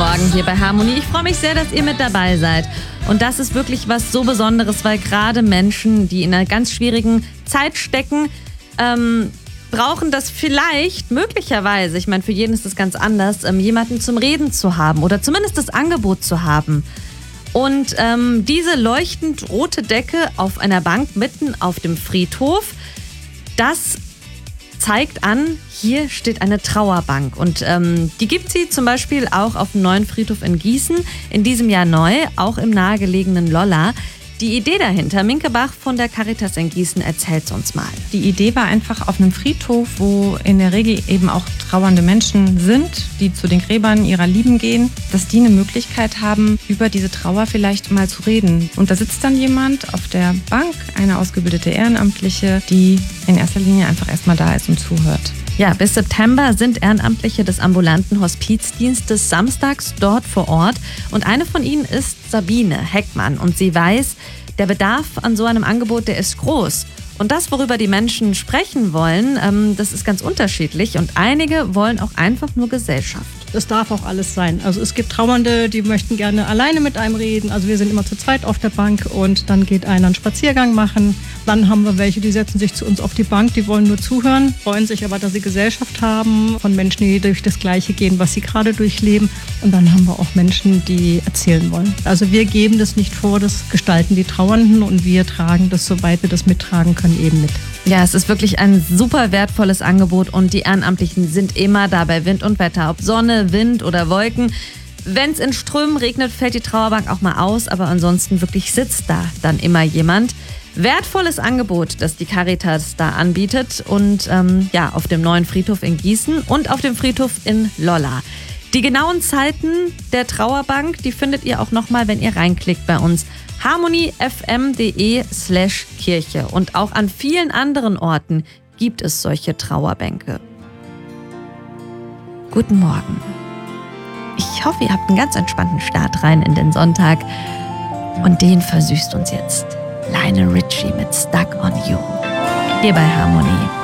Morgen hier bei Harmonie. Ich freue mich sehr, dass ihr mit dabei seid. Und das ist wirklich was so Besonderes, weil gerade Menschen, die in einer ganz schwierigen Zeit stecken, brauchen das vielleicht, möglicherweise, ich meine, für jeden ist das ganz anders, jemanden zum Reden zu haben oder zumindest das Angebot zu haben. Und diese leuchtend rote Decke auf einer Bank mitten auf dem Friedhof, das zeigt an, hier steht eine Trauerbank. Und die gibt sie zum Beispiel auch auf dem neuen Friedhof in Gießen, in diesem Jahr neu, auch im nahegelegenen Lolla. Die Idee dahinter, Minke Bach von der Caritas in Gießen erzählt uns mal. Die Idee war einfach auf einem Friedhof, wo in der Regel eben auch trauernde Menschen sind, die zu den Gräbern ihrer Lieben gehen, dass die eine Möglichkeit haben, über diese Trauer vielleicht mal zu reden. Und da sitzt dann jemand auf der Bank, eine ausgebildete Ehrenamtliche, die in erster Linie einfach erstmal da ist und zuhört. Ja, bis September sind Ehrenamtliche des ambulanten Hospizdienstes samstags dort vor Ort. Und eine von ihnen ist Sabine Heckmann. Und sie weiß, der Bedarf an so einem Angebot, der ist groß. Und das, worüber die Menschen sprechen wollen, das ist ganz unterschiedlich. Und einige wollen auch einfach nur Gesellschaft. Das darf auch alles sein. Also es gibt Trauernde, die möchten gerne alleine mit einem reden. Also wir sind immer zu zweit auf der Bank und dann geht einer einen Spaziergang machen. Dann haben wir welche, die setzen sich zu uns auf die Bank, die wollen nur zuhören, freuen sich aber, dass sie Gesellschaft haben von Menschen, die durch das Gleiche gehen, was sie gerade durchleben. Und dann haben wir auch Menschen, die erzählen wollen. Also wir geben das nicht vor, das gestalten die Trauernden und wir tragen das, soweit wir das mittragen können, eben mit. Ja, es ist wirklich ein super wertvolles Angebot und die Ehrenamtlichen sind immer da bei Wind und Wetter, ob Sonne, Wind oder Wolken. Wenn es in Strömen regnet, fällt die Trauerbank auch mal aus, aber ansonsten wirklich sitzt da dann immer jemand. Wertvolles Angebot, das die Caritas da anbietet und auf dem neuen Friedhof in Gießen und auf dem Friedhof in Lolla. Die genauen Zeiten der Trauerbank, die findet ihr auch nochmal, wenn ihr reinklickt bei uns. harmoniefm.de/Kirche. Und auch an vielen anderen Orten gibt es solche Trauerbänke. Guten Morgen. Ich hoffe, ihr habt einen ganz entspannten Start rein in den Sonntag. Und den versüßt uns jetzt Lionel Richie mit Stuck on You. Hier bei Harmonie.